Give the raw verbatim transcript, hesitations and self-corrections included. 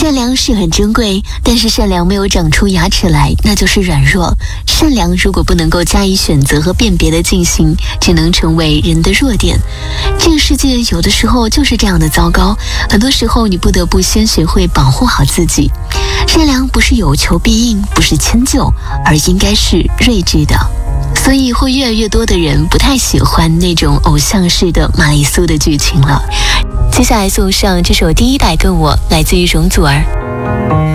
善良是很珍贵，但是善良没有长出牙齿来，那就是软弱。善良如果不能够加以选择和辨别的进行，只能成为人的弱点。这个世界有的时候就是这样的糟糕，很多时候你不得不先学会保护好自己。善良不是有求必应，不是迁就，而应该是睿智的。所以会越来越多的人不太喜欢那种偶像式的玛丽苏的剧情了。接下来送上这首《第一代跟我》，来自于容祖儿。